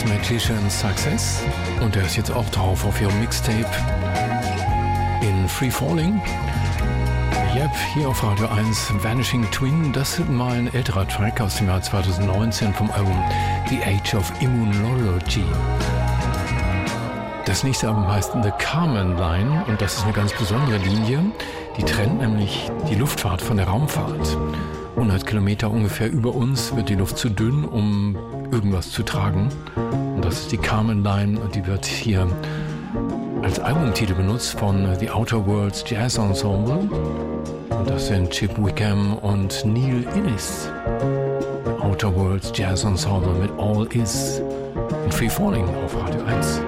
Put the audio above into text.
Magician Success und der ist jetzt auch drauf auf ihrem Mixtape in Free Falling. Yep, hier auf Radio 1 Vanishing Twin, das ist mal ein älterer Track aus dem Jahr 2019 vom Album The Age of Immunology. Das nächste Album heißt The Carmen Line und das ist eine ganz besondere Linie. Die trennt nämlich die Luftfahrt von der Raumfahrt. 100 Kilometer ungefähr über uns wird die Luft zu dünn, um irgendwas zu tragen. Und das ist die Carmen Line und die wird hier als Albumtitel benutzt von The Outer Worlds Jazz Ensemble. Und das sind Chip Wickham und Neil Innes. The Outer Worlds Jazz Ensemble mit All Is in Free Falling auf Radio 1.